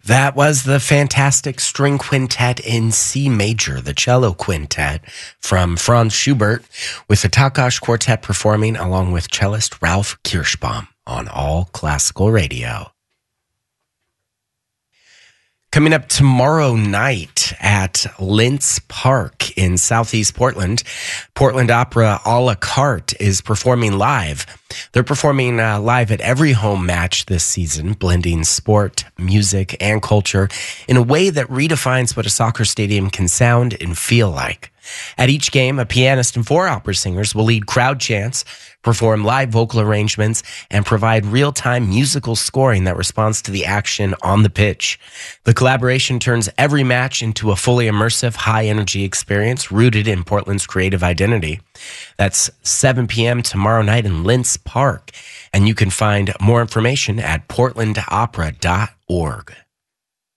That was the fantastic string quintet in C major, the cello quintet from Franz Schubert, with the Takas Quartet performing along with cellist Ralph Kirschbaum on All Classical Radio. Coming up tomorrow night at Lintz Park in Southeast Portland, Portland Opera a la carte is performing live. They're performing live at every home match this season, blending sport, music, and culture in a way that redefines what a soccer stadium can sound and feel like. At each game, a pianist and 4 opera singers will lead crowd chants, perform live vocal arrangements, and provide real-time musical scoring that responds to the action on the pitch. The collaboration turns every match into a fully immersive, high-energy experience rooted in Portland's creative identity. That's 7 p.m. tomorrow night in Lintz Park, and you can find more information at portlandopera.org.